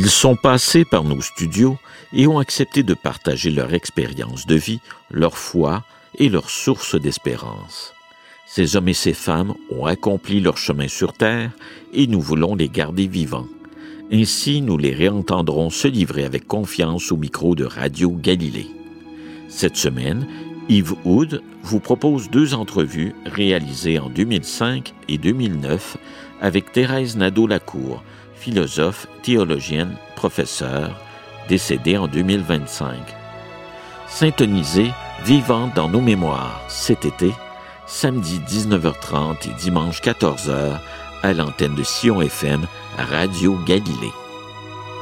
Ils sont passés par nos studios et ont accepté de partager leur expérience de vie, leur foi et leur source d'espérance. Ces hommes et ces femmes ont accompli leur chemin sur Terre et nous voulons les garder vivants. Ainsi, nous les réentendrons se livrer avec confiance au micro de Radio Galilée. Cette semaine, Yves Oud vous propose 2 entrevues réalisées en 2005 et 2009 avec Thérèse Nadeau-Lacour, philosophe, théologienne, professeure, décédée en 2025. Syntonisez Vivante dans nos mémoires cet été, samedi 19h30 et dimanche 14h à l'antenne de Sion FM à Radio Galilée.